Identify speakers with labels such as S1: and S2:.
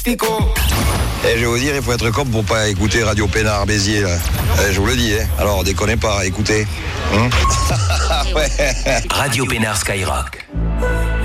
S1: je vais vous dire, il faut être cop pour pas écouter Radio Pénard Béziers, là. Je vous le dis, hein. Alors, déconnez pas, écoutez. Ouais.
S2: Radio Pénard Skyrock.